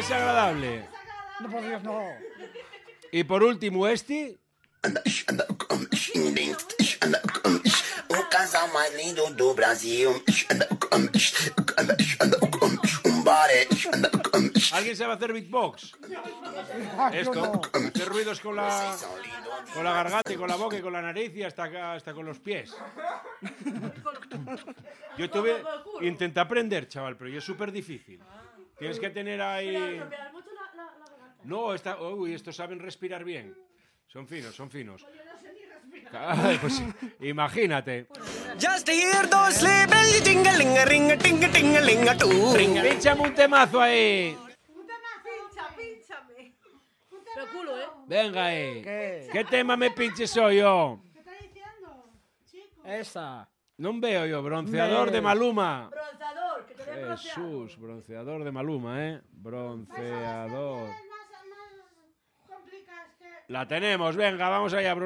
desagradable. No, por Dios, no. Y por último, este. O casal mais lindo do Brasil. ¿Alguien sabe hacer beatbox? Esto, hacer ruidos con la garganta y con la boca y con la nariz y hasta con los pies. Yo intenté aprender, chaval, pero es súper difícil. Tienes que tener ahí... No, estos saben respirar bien. Son finos, son finos. Ay, pues imagínate. Just hear those sleigh bells jingle-ling-a-ring-a-ting-a-ling-a-ting-a-too. Pínchame un temazo ahí. Pínchame. Pero culo, ¿eh? Venga ahí. ¿Qué? ¿Qué tema me pinches hoy yo? ¿Qué está diciendo, chico? Esa. No veo yo. Bronceador de Maluma. Bronceador, que te den bronceado. Jesús, bronceador de Maluma, ¿eh? Bronceador. Más complicadas que... La tenemos, venga, vamos allá, Bruno.